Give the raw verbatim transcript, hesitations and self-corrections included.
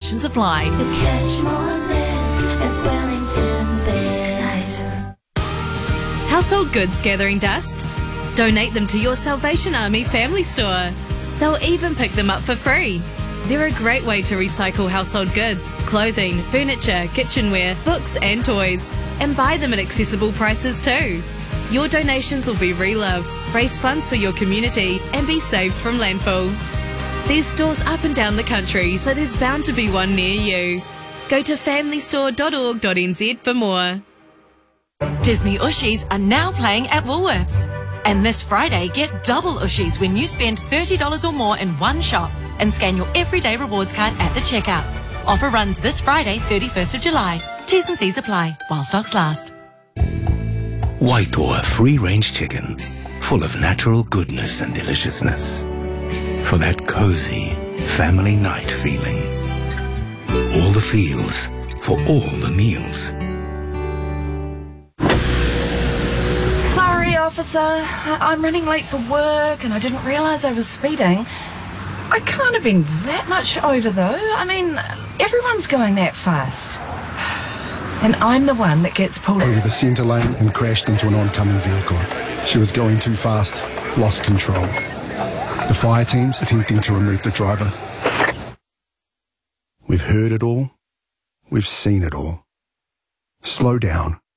Restrictions apply. Household goods gathering dust? Donate them to your Salvation Army family store. They'll even pick them up for free. They're a great way to recycle household goods, clothing, furniture, kitchenware, books and toys, and buy them at accessible prices too. Your donations will be reloved, raise funds for your community and be saved from landfill. There's stores up and down the country, so there's bound to be one near you. Go to family store dot org dot n z for more. Disney Ushies are now playing at Woolworths. And this Friday, get double Ushies when you spend thirty dollars or more in one shop and scan your Everyday Rewards card at the checkout. Offer runs this Friday, thirty-first of July. T's and C's apply while stocks last. Waitoa free-range chicken, full of natural goodness and deliciousness. For that cozy family night feeling. All the feels for all the meals. Sorry, officer. I- I'm running late for work and I didn't realise I was speeding. I can't have been that much over though. I mean, everyone's going that fast. And I'm the one that gets pulled over the centre lane and crashed into an oncoming vehicle. She was going too fast, lost control. The fire team's attempting to remove the driver. We've heard it all. We've seen it all. Slow down.